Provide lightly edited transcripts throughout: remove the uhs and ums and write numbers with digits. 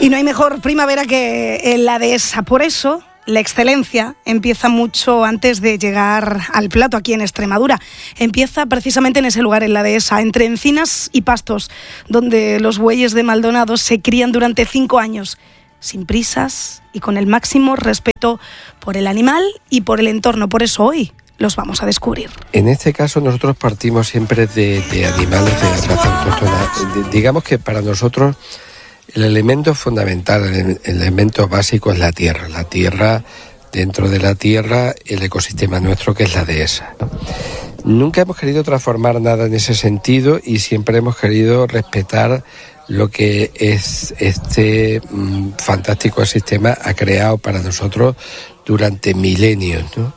Y no hay mejor primavera que la dehesa. Por eso la excelencia empieza mucho antes de llegar al plato aquí en Extremadura. Empieza precisamente en ese lugar, en la dehesa, entre encinas y pastos, donde los bueyes de Maldonado se crían durante 5 años, sin prisas y con el máximo respeto por el animal y por el entorno. Por eso hoy los vamos a descubrir. En este caso nosotros partimos siempre de animales de raza autóctona. Digamos que para nosotros el elemento fundamental, el elemento básico es la tierra. La tierra, dentro de la tierra, el ecosistema nuestro que es la dehesa, ¿no? Nunca hemos querido transformar nada en ese sentido y siempre hemos querido respetar lo que es este fantástico sistema ha creado para nosotros durante milenios, ¿no?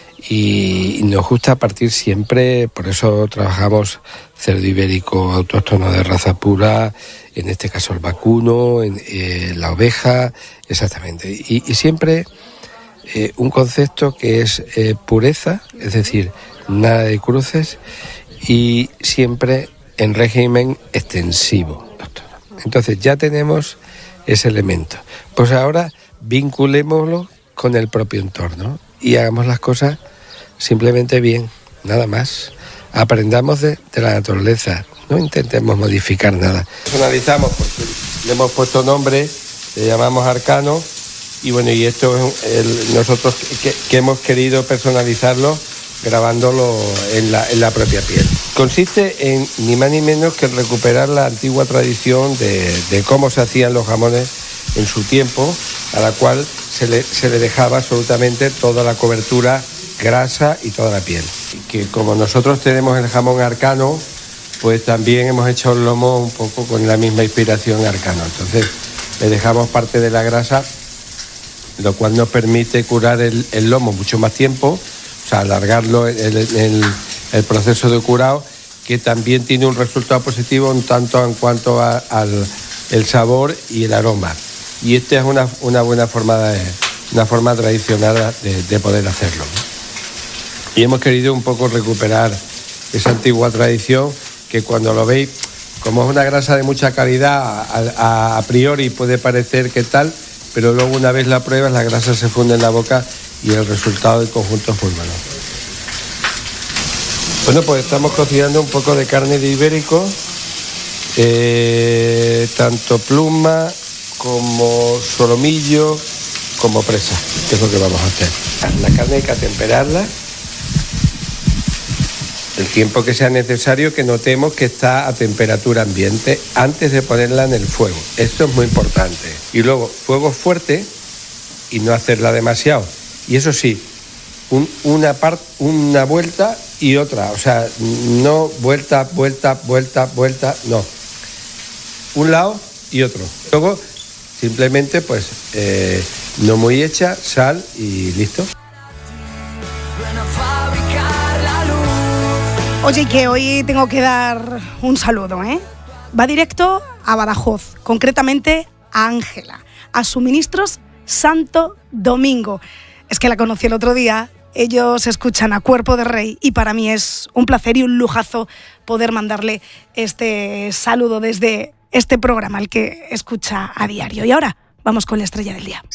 Y nos gusta partir siempre, por eso trabajamos cerdo ibérico autóctono de raza pura, en este caso el vacuno, la oveja, exactamente. Y siempre un concepto que es pureza, es decir, nada de cruces, y siempre en régimen extensivo. Entonces ya tenemos ese elemento. Pues ahora vinculémoslo con el propio entorno y hagamos las cosas simplemente bien, nada más. Aprendamos de la naturaleza, no intentemos modificar nada. Personalizamos porque le hemos puesto nombre, le llamamos Arcano, y bueno, y esto es nosotros que hemos querido personalizarlo grabándolo en la propia piel. Consiste en ni más ni menos que recuperar la antigua tradición de cómo se hacían los jamones en su tiempo, a la cual se le dejaba absolutamente toda la cobertura, grasa y toda la piel. Que como nosotros tenemos el jamón Arcano, pues también hemos hecho el lomo un poco con la misma inspiración Arcano. Entonces le dejamos parte de la grasa, lo cual nos permite curar el lomo mucho más tiempo, o sea, alargarlo el proceso de curado, que también tiene un resultado positivo en tanto en cuanto al sabor y el aroma. Y esta es una buena forma una forma tradicional de poder hacerlo, ¿no? Y hemos querido un poco recuperar esa antigua tradición que cuando lo veis, como es una grasa de mucha calidad, a priori puede parecer que tal, pero luego una vez la pruebas, la grasa se funde en la boca y el resultado del conjunto es muy bueno. Bueno, pues estamos cocinando un poco de carne de ibérico, tanto pluma como solomillo como presa, que es lo que vamos a hacer. La carne hay que atemperarla el tiempo que sea necesario, que notemos que está a temperatura ambiente antes de ponerla en el fuego. Esto es muy importante. Y luego, fuego fuerte y no hacerla demasiado. Y eso sí, una vuelta y otra. O sea, no vuelta, no. Un lado y otro. Luego, simplemente, pues, no muy hecha, sal y listo. Oye, que hoy tengo que dar un saludo, ¿eh? Va directo a Badajoz, concretamente a Ángela, a Suministros Santo Domingo. Es que la conocí el otro día, ellos escuchan a Cuerpo de Rey y para mí es un placer y un lujazo poder mandarle este saludo desde este programa, el que escucha a diario. Y ahora vamos con la estrella del día.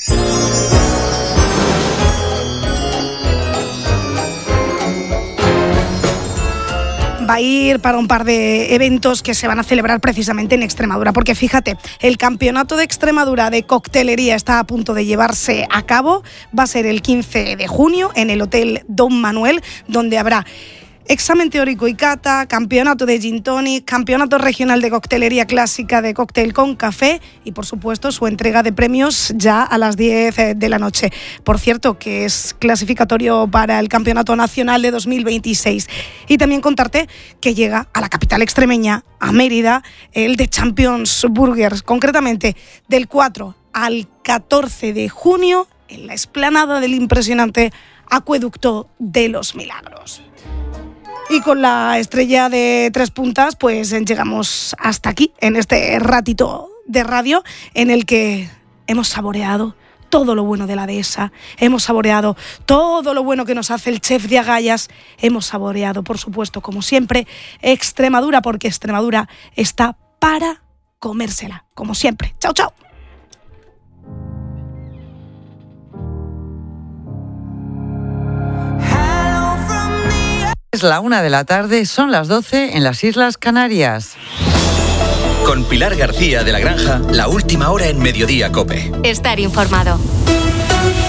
Va a ir para un par de eventos que se van a celebrar precisamente en Extremadura, porque fíjate, el Campeonato de Extremadura de Coctelería está a punto de llevarse a cabo, va a ser el 15 de junio en el Hotel Don Manuel, donde habrá examen teórico y cata, campeonato de gin tonic, campeonato regional de coctelería clásica de cóctel con café y, por supuesto, su entrega de premios ya a las 10 de la noche. Por cierto, que es clasificatorio para el Campeonato Nacional de 2026. Y también contarte que llega a la capital extremeña, a Mérida, el The Champions Burgers, concretamente del 4 al 14 de junio en la explanada del impresionante Acueducto de los Milagros. Y con la estrella de 3 puntas, pues llegamos hasta aquí, en este ratito de radio, en el que hemos saboreado todo lo bueno de la dehesa, hemos saboreado todo lo bueno que nos hace el chef de Agallas, hemos saboreado, por supuesto, como siempre, Extremadura, porque Extremadura está para comérsela, como siempre. ¡Chao, chao! Es la 1 de la tarde, son las 12 en las Islas Canarias. Con Pilar García de la Granja, la última hora en Mediodía COPE. Estar informado.